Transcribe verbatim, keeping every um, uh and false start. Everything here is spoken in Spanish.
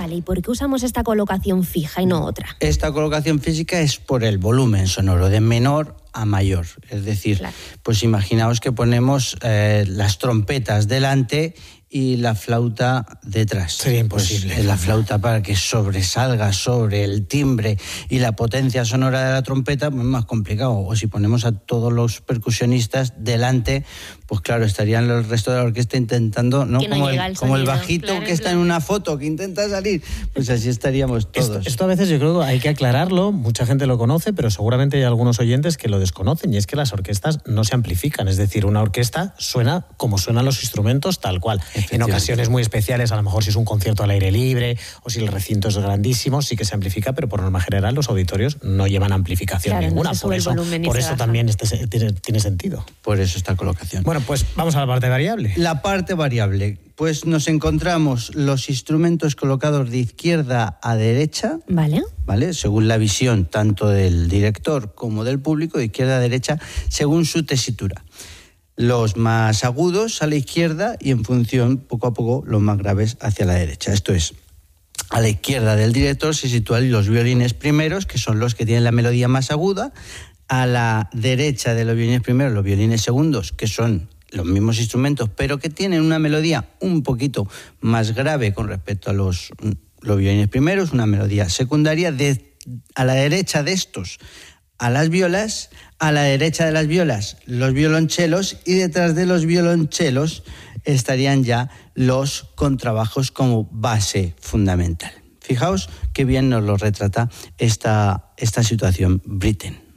Vale, ¿y por qué usamos esta colocación fija y no otra? Esta colocación física es por el volumen sonoro, de menor a mayor. Es decir, claro. pues imaginaos que ponemos eh, las trompetas delante y la flauta detrás. Sería imposible. Pues, la flauta, para que sobresalga sobre el timbre y la potencia sonora de la trompeta, pues es más complicado. O si ponemos a todos los percusionistas delante, pues claro, estarían el resto de la orquesta intentando, ¿no? Que no como, el, el como el sonido, bajito claro, que está en una foto, que intenta salir. Pues así estaríamos todos. Esto, esto a veces yo creo que hay que aclararlo. Mucha gente lo conoce, pero seguramente hay algunos oyentes que lo desconocen. Y es que las orquestas no se amplifican. Es decir, una orquesta suena como suenan los instrumentos, tal cual. En ocasiones muy especiales, a lo mejor si es un concierto al aire libre o si el recinto es grandísimo, sí que se amplifica, pero por norma general los auditorios no llevan amplificación claro, ninguna. No por eso, por eso también este, tiene, tiene sentido. Por eso esta colocación. Bueno, pues vamos a la parte variable. La parte variable. Pues nos encontramos los instrumentos colocados de izquierda a derecha. Vale. ¿Vale? Según la visión tanto del director como del público, de izquierda a derecha, según su tesitura. Los más agudos a la izquierda y en función, poco a poco, los más graves hacia la derecha. Esto es, a la izquierda del director se sitúan los violines primeros, que son los que tienen la melodía más aguda. A la derecha de los violines primeros, los violines segundos, que son los mismos instrumentos, pero que tienen una melodía un poquito más grave con respecto a los, los violines primeros, una melodía secundaria. De, a la derecha de estos, a las violas, a la derecha de las violas, los violonchelos, y detrás de los violonchelos estarían ya los contrabajos como base fundamental. Fijaos qué bien nos lo retrata esta, esta situación Britten.